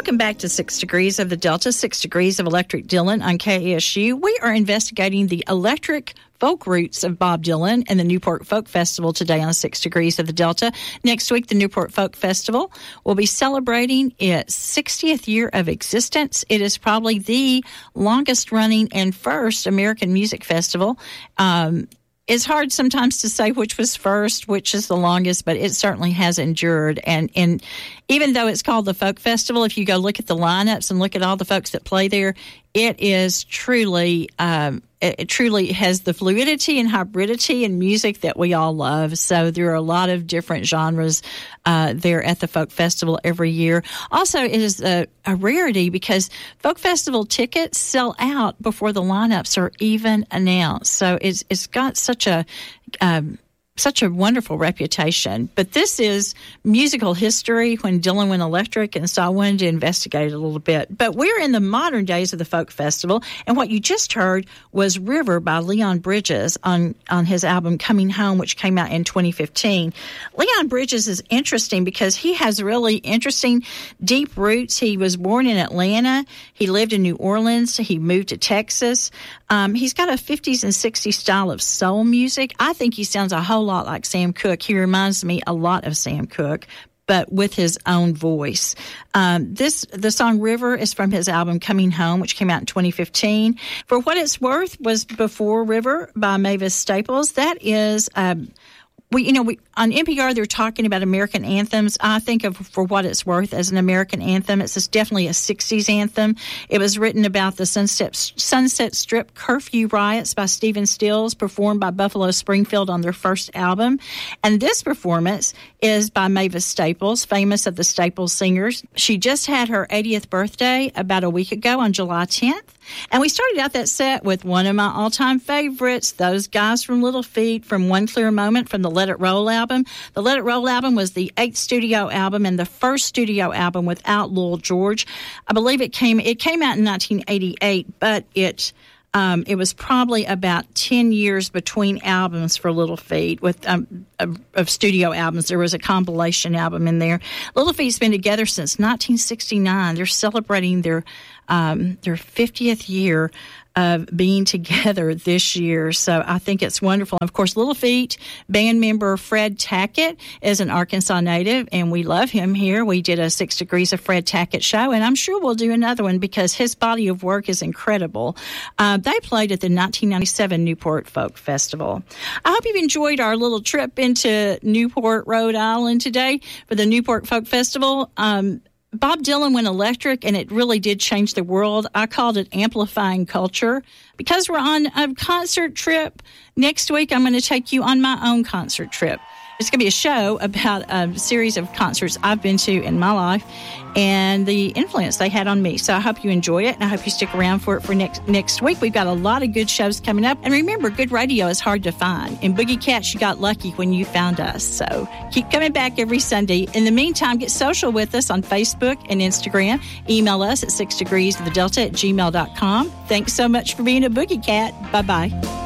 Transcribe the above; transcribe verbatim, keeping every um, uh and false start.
Welcome back to Six Degrees of the Delta, Six Degrees of Electric Dylan on K A S U. We are investigating the electric folk roots of Bob Dylan and the Newport Folk Festival today on Six Degrees of the Delta. Next week, the Newport Folk Festival will be celebrating its sixtieth year of existence. It is probably the longest running and first American music festival. Um, It's hard sometimes to say which was first, which is the longest, but it certainly has endured. And, and even though it's called the Folk Festival, if you go look at the lineups and look at all the folks that play there, it is truly, um, it, it truly has the fluidity and hybridity in music that we all love. So there are a lot of different genres uh, there at the Folk Festival every year. Also, it is a, a rarity because Folk Festival tickets sell out before the lineups are even announced. So it's it's got such a um, such a wonderful reputation. But this is musical history when Dylan went electric, and so I wanted to investigate it a little bit. But we're in the modern days of the Folk Festival, and what you just heard was River by Leon Bridges on, on his album Coming Home, which came out in twenty fifteen. Leon Bridges is interesting because he has really interesting, deep roots. He was born in Atlanta. He lived in New Orleans. He moved to Texas. Um, he's got a fifties and sixties style of soul music. I think he sounds a whole lot like Sam Cooke. He reminds me a lot of Sam Cooke, but with his own voice. Um, this the song River is from his album Coming Home, which came out in twenty fifteen. For What It's Worth was before River by Mavis Staples. That is... Um, We, you know, we on N P R, they're talking about American anthems. I think of For What It's Worth as an American anthem. It's just definitely a sixties anthem. It was written about the Sunset, Sunset Strip curfew riots by Stephen Stills, performed by Buffalo Springfield on their first album. And this performance is by Mavis Staples, famous of the Staples singers. She just had her eightieth birthday about a week ago on July tenth. And we started out that set with one of my all-time favorites, those guys from Little Feat, from One Clear Moment from the Let It Roll album. The Let It Roll album was the eighth studio album and the first studio album without Lowell George. I believe it came it came out in nineteen eighty-eight, but it um, it was probably about ten years between albums for Little Feat with um, of, of studio albums. There was a compilation album in there. Little Feat's been together since nineteen sixty-nine. They're celebrating their um, their fiftieth year of being together this year. So I think it's wonderful. Of course, Little Feat band member Fred Tackett is an Arkansas native, and we love him here. We did a Six Degrees of Fred Tackett show, and I'm sure we'll do another one because his body of work is incredible. Uh, they played at the nineteen ninety-seven Newport Folk Festival. I hope you've enjoyed our little trip into Newport, Rhode Island today for the Newport Folk Festival. Um, Bob Dylan went electric, and it really did change the world. I called it amplifying culture. Because we're on a concert trip, next week I'm going to take you on my own concert trip. It's going to be a show about a series of concerts I've been to in my life and the influence they had on me. So I hope you enjoy it, and I hope you stick around for it for next next week. We've got a lot of good shows coming up. And remember, good radio is hard to find. In Boogie Cats, you got lucky when you found us. So keep coming back every Sunday. In the meantime, get social with us on Facebook and Instagram. Email us at six degrees of the delta at gmail dot com. Thanks so much for being a Boogie Cat. Bye-bye.